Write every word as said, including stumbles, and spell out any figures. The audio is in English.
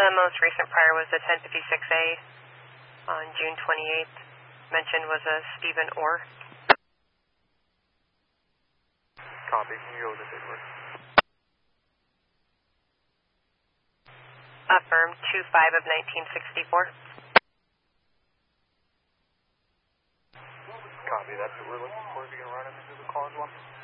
The most recent prior was the ten fifty-six A on June twenty-eighth. Mentioned was a Stephen Orr. Copy. Can you go with the date work? Affirmed two five of nineteen sixty-four. Copy. That's what we're looking for. If you can run it into the cause one.